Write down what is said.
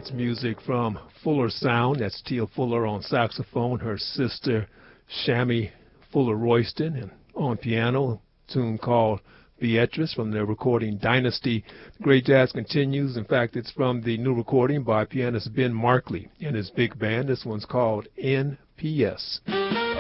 That's music from Fuller Sound. That's Tia Fuller on saxophone, her sister Shammy Fuller Royston, and on piano, a tune called Beatrice from their recording Dynasty. The great jazz continues. In fact, it's from the new recording by pianist Ben Markley and his big band. This one's called NPS.